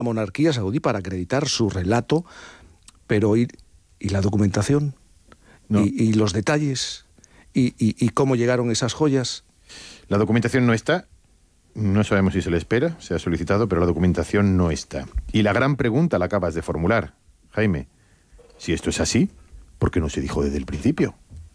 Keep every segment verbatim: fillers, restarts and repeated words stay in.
monarquía saudí para acreditar su relato, pero ¿y, y la documentación? No. ¿Y, y los detalles? ¿Y, y, ¿Y cómo llegaron esas joyas? La documentación no está, no sabemos si se le espera, se ha solicitado, pero la documentación no está. Y la gran pregunta la acabas de formular, Jaime. Si esto es así, ¿por qué no se dijo desde el principio?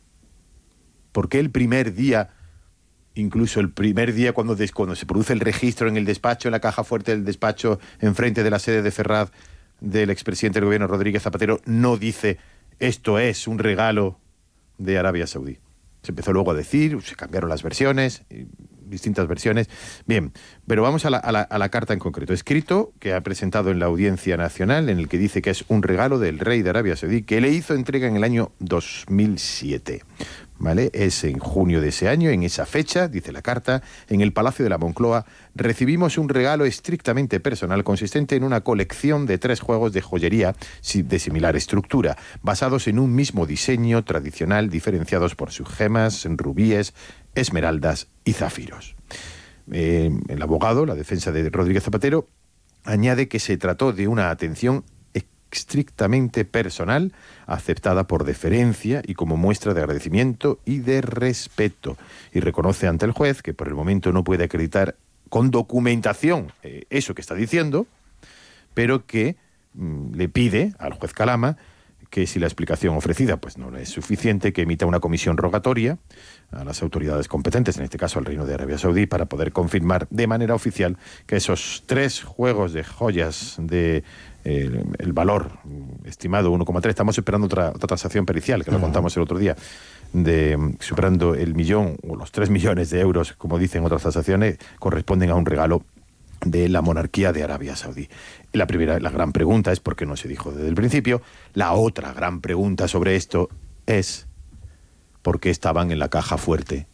¿Por qué el primer día, incluso el primer día cuando, des, cuando se produce el registro en el despacho, en la caja fuerte del despacho, enfrente de la sede de Ferraz del expresidente del gobierno Rodríguez Zapatero, no dice esto es un regalo de Arabia Saudí? Se empezó luego a decir, se cambiaron las versiones, distintas versiones. Bien, pero vamos a la, a la, a la carta en concreto. Escrito que ha presentado en la Audiencia Nacional, en el que dice que es un regalo del rey de Arabia Saudí, que le hizo entrega en el año dos mil siete. ¿Vale? Es en junio de ese año, en esa fecha, dice la carta, en el Palacio de la Moncloa, recibimos un regalo estrictamente personal consistente en una colección de tres juegos de joyería de similar estructura, basados en un mismo diseño tradicional, diferenciados por sus gemas, rubíes, esmeraldas y zafiros. Eh, el abogado, la defensa de Rodríguez Zapatero, añade que se trató de una atención estrictamente personal, aceptada por deferencia y como muestra de agradecimiento y de respeto. Y reconoce ante el juez que por el momento no puede acreditar con documentación eh, eso que está diciendo, pero que mm, le pide al juez Calama que si la explicación ofrecida pues no es suficiente, que emita una comisión rogatoria a las autoridades competentes, en este caso al Reino de Arabia Saudí, para poder confirmar de manera oficial que esos tres juegos de joyas de eh, el valor estimado uno coma tres, estamos esperando otra, otra transacción pericial, que lo contamos el otro día, de superando el millón o los tres millones de euros, como dicen otras transacciones, corresponden a un regalo de la monarquía de Arabia Saudí. La primera, la gran pregunta es por qué no se dijo desde el principio. La otra gran pregunta sobre esto es por qué estaban en la caja fuerte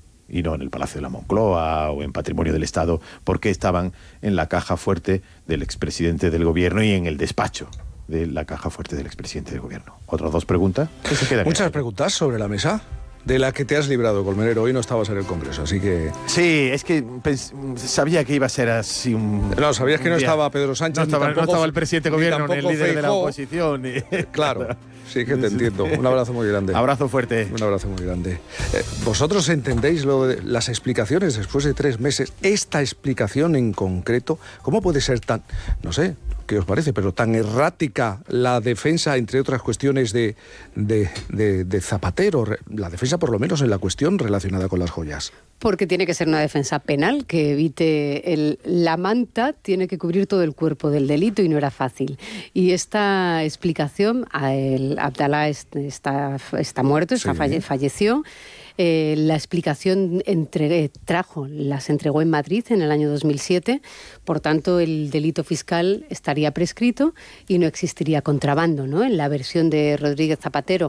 y no en el Palacio de la Moncloa o en Patrimonio del Estado, por qué estaban en la caja fuerte del expresidente del gobierno y en el despacho de la caja fuerte del expresidente del gobierno. Otras dos preguntas que se quedan. Muchas preguntas sobre la mesa. De la que te has librado, Colmenero. Hoy no estabas en el Congreso, así que... Sí, es que pens- sabía que iba a ser así un... No, sabías que no día. estaba Pedro Sánchez, no estaba, ni tampoco, no estaba el presidente de gobierno, ni, ni el líder Feijóo. de la oposición. Ni... Claro, sí que te entiendo. Un abrazo muy grande. Abrazo fuerte. Un abrazo muy grande. Eh, ¿Vosotros entendéis lo de las explicaciones después de tres meses? Esta explicación en concreto, ¿cómo puede ser tan, no sé, qué os parece, pero tan errática la defensa, entre otras cuestiones, de, de, de, de Zapatero? La defensa, por lo menos, en la cuestión relacionada con las joyas. Porque tiene que ser una defensa penal que evite el, la manta, tiene que cubrir todo el cuerpo del delito y no era fácil. Y esta explicación, el Abdalá está, está muerto, está, sí. falleció. Eh, la explicación entre, trajo, las entregó en Madrid en el año dos mil siete, por tanto el delito fiscal estaría prescrito y no existiría contrabando, ¿no? En la versión de Rodríguez Zapatero.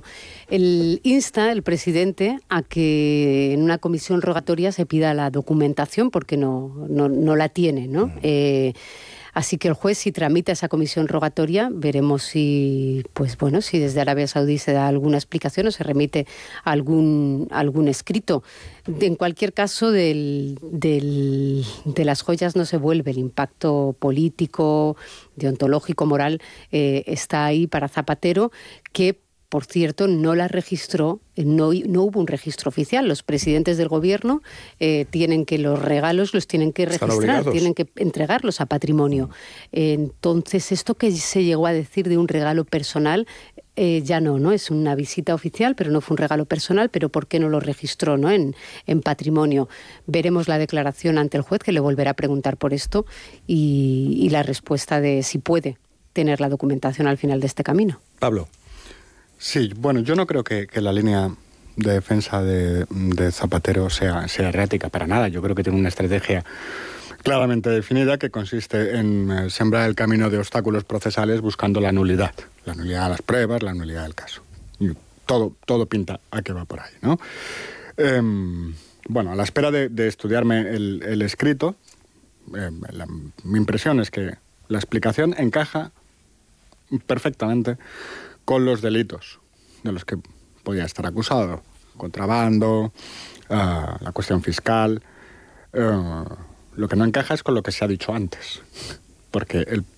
El insta, el presidente, a que en una comisión rogatoria se pida la documentación porque no, no, no la tiene, ¿no? Mm. Eh, Así que el juez, si tramita esa comisión rogatoria, veremos si, pues bueno, si desde Arabia Saudí se da alguna explicación o se remite a algún, algún escrito. De, en cualquier caso, del, del, de las joyas no se vuelve. El impacto político, deontológico, moral, eh, está ahí para Zapatero, que por cierto, no la registró, no, no hubo un registro oficial. Los presidentes del gobierno eh, tienen que, los regalos los tienen que registrar, tienen que entregarlos a patrimonio. Eh, entonces, esto que se llegó a decir de un regalo personal, eh, ya no, ¿no? Es una visita oficial, pero no fue un regalo personal, pero ¿por qué no lo registró, ¿no? en, en patrimonio? Veremos la declaración ante el juez, que le volverá a preguntar por esto, y, y la respuesta de si puede tener la documentación al final de este camino. Pablo. Sí, bueno, yo no creo que, que la línea de defensa de, de Zapatero sea, sea errática para nada. Yo creo que tiene una estrategia claramente definida que consiste en eh, sembrar el camino de obstáculos procesales buscando la nulidad. La nulidad de las pruebas, la nulidad del caso. Y todo, todo pinta a que va por ahí, ¿no? Eh, bueno, a la espera de, de estudiarme el, el escrito, eh, la, mi impresión es que la explicación encaja perfectamente con los delitos de los que podía estar acusado. Contrabando, uh, la cuestión fiscal. Uh, lo que no encaja es con lo que se ha dicho antes. Porque el